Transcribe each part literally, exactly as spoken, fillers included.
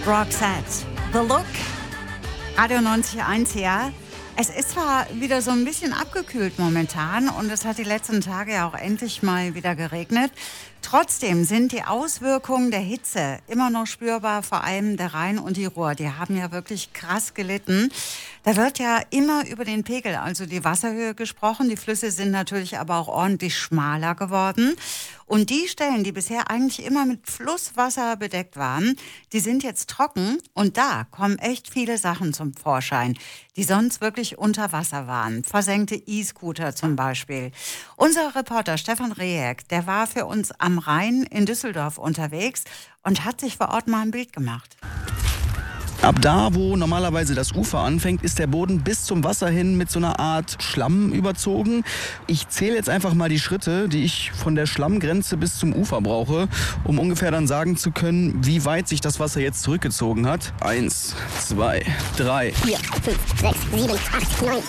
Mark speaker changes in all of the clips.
Speaker 1: Roxette, The Look, Radio neunzig Komma eins hier. Es ist zwar wieder so ein bisschen abgekühlt momentan und es hat die letzten Tage ja auch endlich mal wieder geregnet. Trotzdem sind die Auswirkungen der Hitze immer noch spürbar, vor allem der Rhein und die Ruhr. Die haben ja wirklich krass gelitten. Da wird ja immer über den Pegel, also die Wasserhöhe, gesprochen. Die Flüsse sind natürlich aber auch ordentlich schmaler geworden. Und die Stellen, die bisher eigentlich immer mit Flusswasser bedeckt waren, die sind jetzt trocken. Und da kommen echt viele Sachen zum Vorschein, die sonst wirklich unter Wasser waren. Versenkte E-Scooter zum Beispiel. Unser Reporter Stefan Rehek, der war für uns am Rhein in Düsseldorf unterwegs und hat sich vor Ort mal ein Bild gemacht.
Speaker 2: Ab da, wo normalerweise das Ufer anfängt, ist der Boden bis zum Wasser hin mit so einer Art Schlamm überzogen. Ich zähle jetzt einfach mal die Schritte, die ich von der Schlammgrenze bis zum Ufer brauche, um ungefähr dann sagen zu können, wie weit sich das Wasser jetzt zurückgezogen hat. Eins, zwei, drei, vier, fünf, sechs, sieben, acht, neun,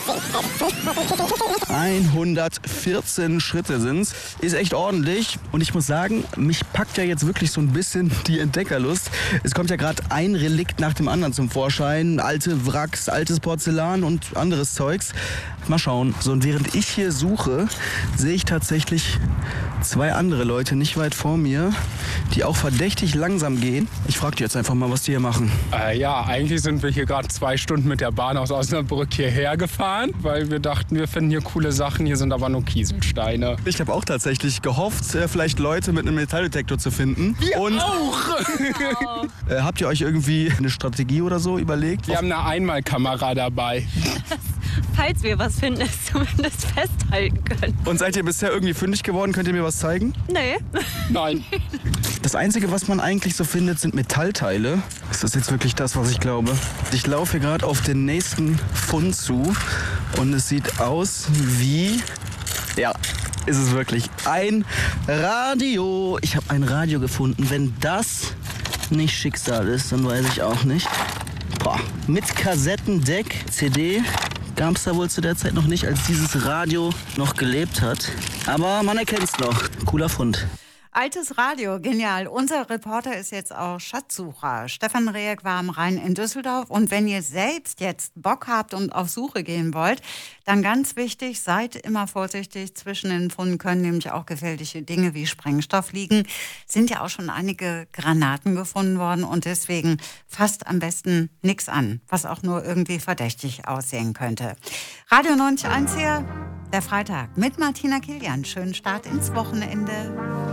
Speaker 2: zehn, hundertvierzehn Schritte sind's. Ist echt ordentlich. Und ich muss sagen, mich packt ja jetzt wirklich so ein bisschen die Entdeckerlust. Es kommt ja gerade ein Relikt nach dem anderen zum Vorschein. Alte Wracks, altes Porzellan und anderes Zeugs. Mal schauen. So, und während ich hier suche, sehe ich tatsächlich zwei andere Leute nicht weit vor mir, die auch verdächtig langsam gehen. Ich frage die jetzt einfach mal, was die hier machen.
Speaker 3: Äh, ja, eigentlich sind wir hier gerade zwei Stunden mit der Bahn aus Osnabrück hierher gefahren, weil wir dachten, wir finden hier coole Sachen. Hier sind aber nur Kieselsteine.
Speaker 2: Ich habe auch tatsächlich gehofft, äh, vielleicht Leute mit einem Metalldetektor zu finden.
Speaker 3: Wir
Speaker 2: und
Speaker 3: auch!
Speaker 2: äh, habt ihr euch irgendwie eine Strategie oder so überlegt?
Speaker 3: Wir haben eine Einmalkamera dabei.
Speaker 4: Falls wir was finden, es zumindest festhalten können.
Speaker 2: Und seid ihr bisher irgendwie fündig geworden? Könnt ihr mir was zeigen?
Speaker 4: Nee.
Speaker 3: Nein.
Speaker 2: Das Einzige, was man eigentlich so findet, sind Metallteile. Ist das jetzt wirklich das, was ich glaube? Ich laufe hier gerade auf den nächsten Fund zu und es sieht aus wie... Ja, ist es wirklich. Ein Radio. Ich habe ein Radio gefunden. Wenn das nicht Schicksal ist, dann weiß ich auch nicht. Boah. Mit Kassettendeck, C D... gab es da wohl zu der Zeit noch nicht, als dieses Radio noch gelebt hat. Aber man erkennt es noch. Cooler Fund.
Speaker 1: Altes Radio, genial. Unser Reporter ist jetzt auch Schatzsucher. Stefan Rehek war am Rhein in Düsseldorf. Und wenn ihr selbst jetzt Bock habt und auf Suche gehen wollt, dann ganz wichtig, seid immer vorsichtig. Zwischen den Funden können nämlich auch gefährliche Dinge wie Sprengstoff liegen. Sind ja auch schon einige Granaten gefunden worden. Und deswegen fasst am besten nichts an, was auch nur irgendwie verdächtig aussehen könnte. Radio neunzig Komma eins hier, der Freitag mit Martina Kilian. Schönen Start ins Wochenende.